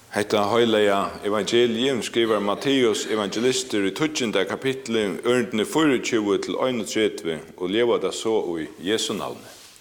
Hetta heilaga evangelium skriver Matteus evangelister i 20. kapitlet, ørendene 24 til 31, og leva det så i Jesu navn.